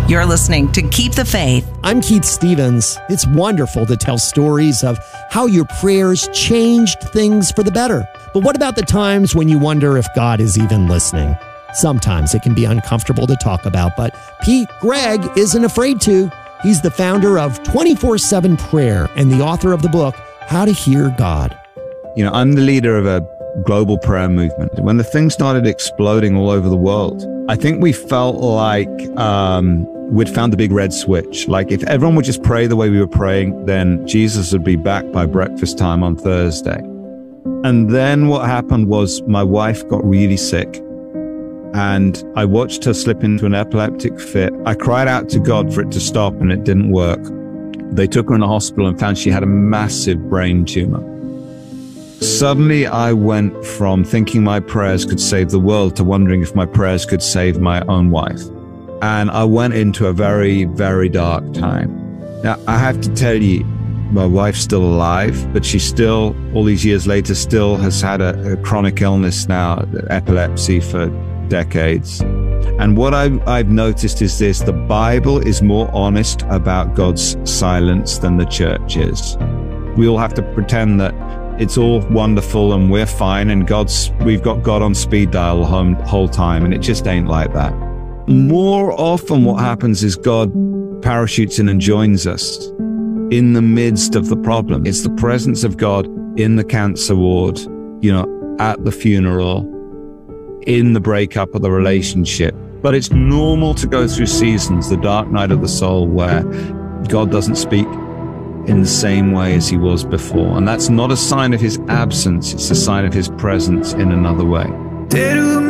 You're listening to Keep the Faith. I'm Keith Stevens. It's wonderful to tell stories of how your prayers changed things for the better. But what about the times when you wonder if God is even listening? Sometimes it can be uncomfortable to talk about, but Pete Greig isn't afraid to. He's the founder of 24/7 Prayer and the author of the book, How to Hear God. You know, I'm the leader of a global prayer movement. When the thing started exploding all over the world, I think we felt like we'd found the big red switch. Like if everyone would just pray the way we were praying, then Jesus would be back by breakfast time on Thursday. And then what happened was my wife got really sick and I watched her slip into an epileptic fit. I cried out to God for it to stop and it didn't work. They took her in the hospital and found she had a massive brain tumor. Suddenly, I went from thinking my prayers could save the world to wondering if my prayers could save my own wife. And I went into a very, very dark time. Now, I have to tell you, my wife's still alive, but she still, all these years later, still has had a chronic illness now, epilepsy for decades. And what I've noticed is this: the Bible is more honest about God's silence than the church is. We all have to pretend that it's all wonderful and we're fine and we've got God on speed dial the whole time, and it just ain't like that. More often what happens is God parachutes in and joins us in the midst of the problem. It's the presence of God in the cancer ward, you know, at the funeral, in the breakup of the relationship. But it's normal to go through seasons, the dark night of the soul, where God doesn't speak in the same way as he was before. And that's not a sign of his absence, it's a sign of his presence in another way.